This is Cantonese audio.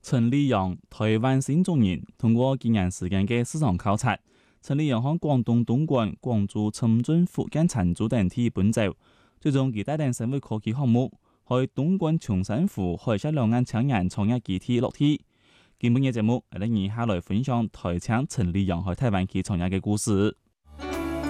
陳立陽，台灣新中人，通過幾年時間嘅市場考察，陳立陽向廣東東莞、廣州、深圳、福建長洲等地奔走，最終佢帶領社會科技項目，喺東莞長山湖海峽兩岸青年創業基地落地。今本嘅節目，我哋以下來分享台青陳立陽喺台灣去創業嘅故事。